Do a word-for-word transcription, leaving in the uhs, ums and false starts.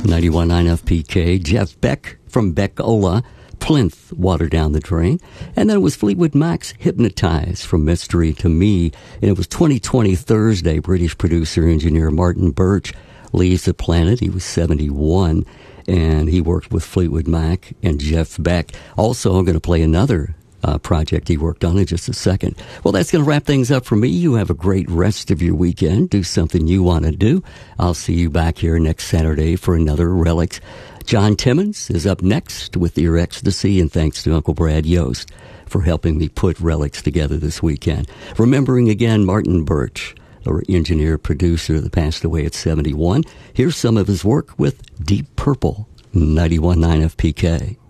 ninety-one point nine F P K, Jeff Beck from Beck-Ola, Plinth, Water Down the Drain. And then it was Fleetwood Mac's Hypnotize, From Mystery to Me. And it was twenty twenty Thursday. British producer engineer Martin Birch leaves the planet. He was seventy-one, and he worked with Fleetwood Mac and Jeff Beck. Also, I'm going to play another uh, project he worked on in just a second. Well, that's going to wrap things up for me. You have a great rest of your weekend. Do something you want to do. I'll see you back here next Saturday for another Relics. John Timmons is up next with Ear Ecstasy, and thanks to Uncle Brad Yost for helping me put Relics together this weekend. Remembering again Martin Birch, our engineer producer that passed away at seventy-one. Here's some of his work with Deep Purple, ninety-one point nine F P K.